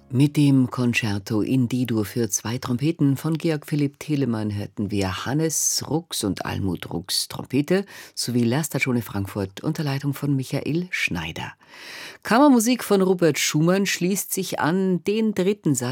Mit dem Concerto in D-Dur für zwei Trompeten von Georg Philipp Telemann hörten wir Hannes Rux und Almut Rux Trompete sowie La Stagione Frankfurt unter Leitung von Michael Schneider. Kammermusik von Robert Schumann schließt sich an den dritten Satz